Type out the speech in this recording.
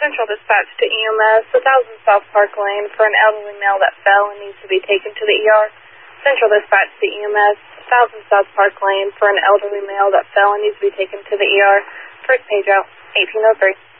Central Dispatch to EMS, 1000 South Park Lane, for an elderly male that fell and needs to be taken to the ER. Central Dispatch to EMS, 1000 South Park Lane, for an elderly male that fell and needs to be taken to the ER. First page out, 1803.